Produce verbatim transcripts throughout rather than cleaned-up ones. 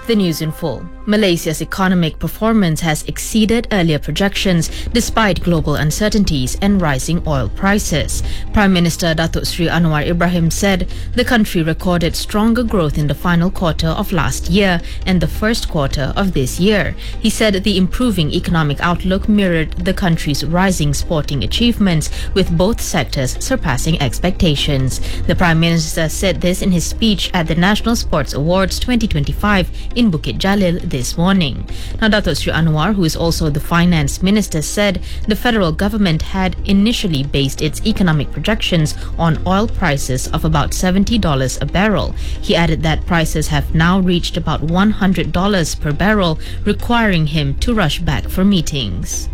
The news in full. Malaysia's economic performance has exceeded earlier projections despite global uncertainties and rising oil prices. Prime Minister Datuk Seri Anwar Ibrahim said the country recorded stronger growth in the final quarter of last year and the first quarter of this year. He said the improving economic outlook mirrored the country's rising sporting achievements, with both sectors surpassing expectations. The Prime Minister said this in his speech at the National Sports Awards twenty twenty-five in Bukit Jalil this morning. Now, Datuk Seri Anwar, who is also the finance minister, said the federal government had initially based its economic projections on oil prices of about seventy dollars a barrel. He added that prices have now reached about one hundred dollars per barrel, requiring him to rush back for meetings.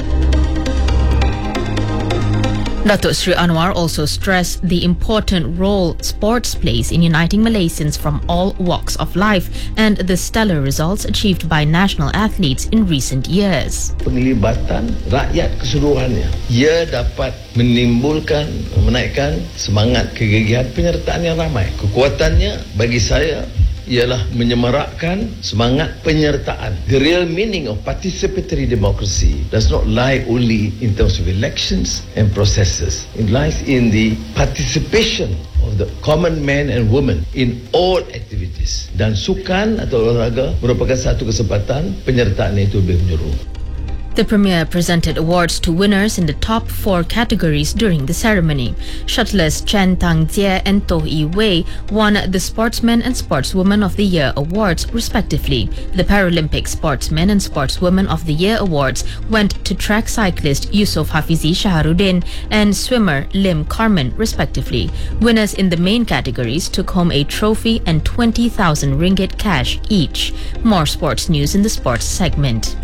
Datuk Seri Anwar also stressed the important role sports plays in uniting Malaysians from all walks of life and the stellar results achieved by national athletes in recent years. Penglibatan rakyat keseluruhannya, ia dapat menimbulkan, menaikkan semangat kegigihan penyertaan yang ramai. Kekuatannya bagi saya ialah menyemarakkan semangat penyertaan. The real meaning of participatory democracy does not lie only in terms of elections and processes. It lies in the participation of the common man and woman in all activities. Dan sukan atau olahraga merupakan satu kesempatan penyertaan itu lebih menyeluruh. The Premier presented awards to winners in the top four categories during the ceremony. Shuttlers Chen Tangjie and Toh Yi Wei won the Sportsman and Sportswoman of the Year awards respectively. The Paralympic Sportsman and Sportswoman of the Year awards went to track cyclist Yusof Hafizi Shaharuddin and swimmer Lim Carmen respectively. Winners in the main categories took home a trophy and twenty thousand ringgit cash each. More sports news in the sports segment.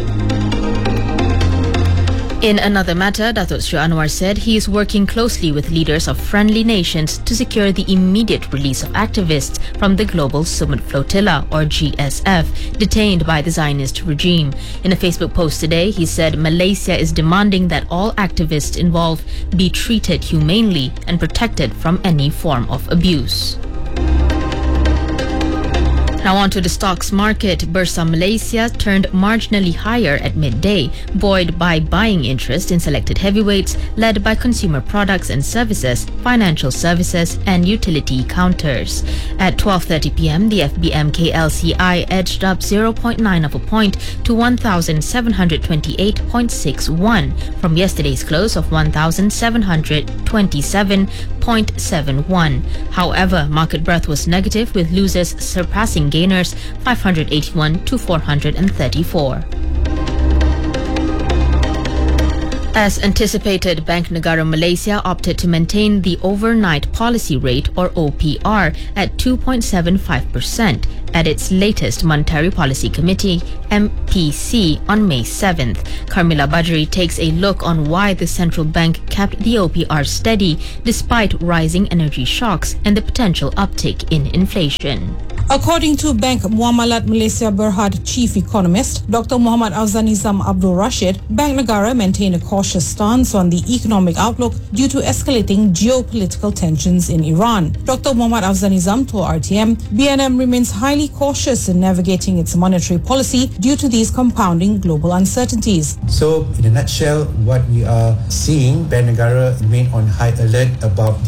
In another matter, Datuk Seri Anwar said he is working closely with leaders of friendly nations to secure the immediate release of activists from the Global Sumut Flotilla, or G S F, detained by the Zionist regime. In a Facebook post today, he said Malaysia is demanding that all activists involved be treated humanely and protected from any form of abuse. Now on to the stocks market. Bursa Malaysia turned marginally higher at midday, buoyed by buying interest in selected heavyweights led by consumer products and services, financial services and utility counters. At twelve thirty p m, the F B M K L C I edged up zero point nine of a point to one thousand seven hundred twenty-eight point six one from yesterday's close of one thousand seven hundred twenty-seven point seven one. However, market breadth was negative, with losers surpassing gainers five hundred eighty-one to four hundred thirty-four. As anticipated, Bank Negara Malaysia opted to maintain the overnight policy rate, or O P R, at two point seven five percent at its latest Monetary Policy Committee, M P C, on May seventh. Carmila Badri takes a look on why the central bank kept the O P R steady despite rising energy shocks and the potential uptick in inflation. According to Bank Muamalat Malaysia Berhad Chief Economist Doctor Muhammad Afzanizam Abdul Rashid, Bank Negara maintained a cautious stance on the economic outlook due to escalating geopolitical tensions in Iran. Doctor Muhammad Afzanizam told R T M, B N M remains highly cautious in navigating its monetary policy due to these compounding global uncertainties. So, in a nutshell, what we are seeing, Bank Negara remain on high alert about